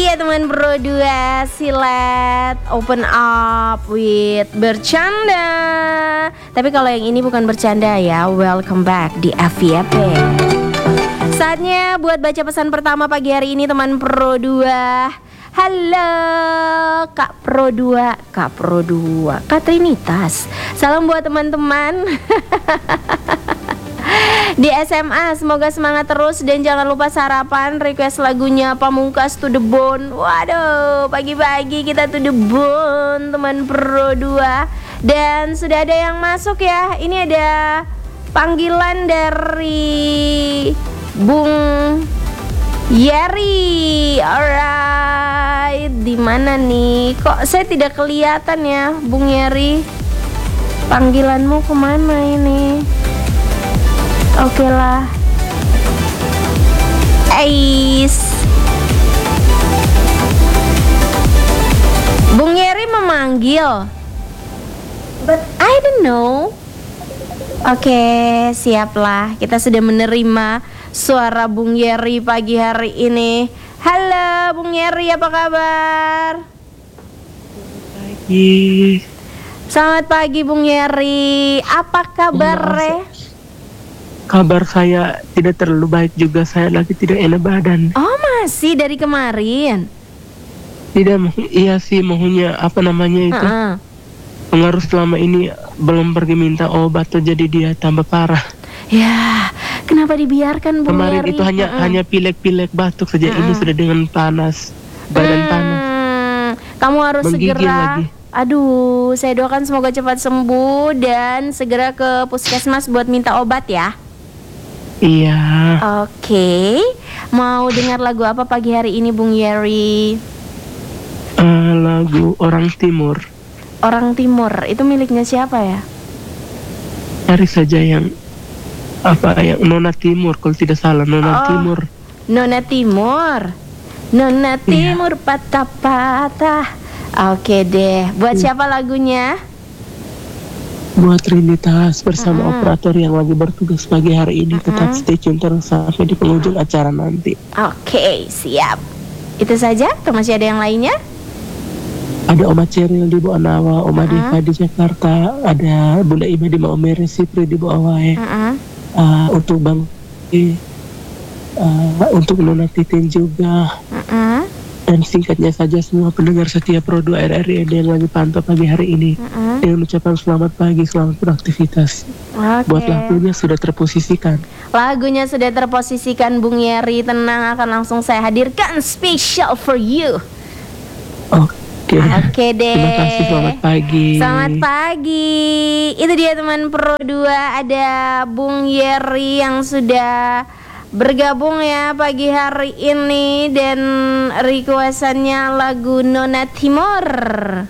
dia teman Pro 2, silet open up with bercanda. Tapi kalau yang ini bukan bercanda ya. Welcome back di FYP. Saatnya buat baca pesan pertama pagi hari ini teman Pro 2. Halo Kak Pro 2, Kak Pro 2, Kak Trinitas. Salam buat teman-teman di SMA, semoga semangat terus dan jangan lupa sarapan. Request lagunya Pamungkas To The Bone. Waduh, pagi-pagi kita To The Bone teman Pro 2. Dan sudah ada yang masuk ya. Ini ada panggilan dari Bung Yeri. Alright, di mana nih? Kok saya tidak kelihatan ya, Bung Yeri? Panggilanmu kemana ini? Oke lah. Bung Yeri memanggil, but I don't know. Oke, siaplah. Kita sudah menerima suara Bung Yeri pagi hari ini. Halo Bung Yeri, apa kabar? Pagi. Selamat pagi Bung Yeri. Apa kabar? Kabar saya tidak terlalu baik juga. Saya lagi tidak enak badan. Oh, masih dari kemarin? Tidak, iya sih maunya apa namanya itu. Pengaruh selama ini belum pergi minta obat tuh, jadi dia tambah parah. Ya, kenapa dibiarkan Bung Kemarin Yeri? itu hanya pilek-pilek batuk saja. Ini sudah dengan panas, badan panas. Kamu harus menggigil segera lagi. Aduh, saya doakan semoga cepat sembuh dan segera ke puskesmas buat minta obat ya. Iya. Oke. Mau dengar lagu apa pagi hari ini Bung Yeri? Lagu Orang Timur. Orang Timur, itu miliknya siapa ya? Cari saja yang apa, yang Nona Timur kalau tidak salah. Nona Timur. Nona Timur. Nona Timur patah-patah. Oke deh. Buat siapa lagunya? Buat Trinitas bersama operator yang lagi bertugas pagi hari ini. Tetap stay tune terus sampai di penghujung acara nanti. Oke, siap. Itu saja? Atau masih ada yang lainnya? Ada Oma Ceril di Bawah Nawa, Oma Deva di Jakarta, ada Bunda Ima di Maumere, Sipri di Bawah Wae. Untuk Bang untuk Nona Titin juga. Dan singkatnya saja semua pendengar setia Pro 2 RRI yang lagi pantau pagi hari ini. Dengan ucapan selamat pagi, selamat beraktivitas. Buat lagunya sudah terposisikan. Lagunya sudah terposisikan Bung Yeri, tenang, akan langsung saya hadirkan special for you. Oke deh. Terima kasih, selamat pagi. Selamat pagi. Itu dia teman Pro 2, ada Bung Yeri yang sudah bergabung ya pagi hari ini dan requestannya lagu Nona Timur.